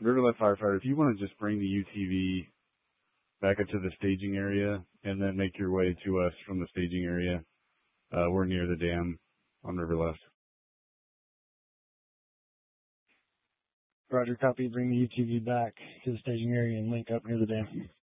River Left firefighter, if you want to just bring the UTV back up to the staging area and then make your way to us from the staging area, we're near the dam on River Left. Roger, copy. Bring the UTV back to the staging area and link up near the dam.